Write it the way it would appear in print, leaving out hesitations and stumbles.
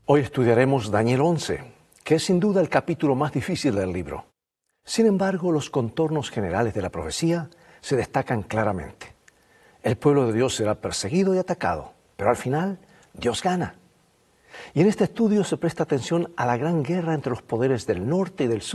Hoy estudiaremos Daniel 11, que es sin duda el capítulo más difícil del libro. Sin embargo, los contornos generales de la profecía se destacan claramente. El pueblo de Dios será perseguido y atacado, pero al final Dios gana. Y en este estudio se presta atención a la gran guerra entre los poderes del norte y del sur,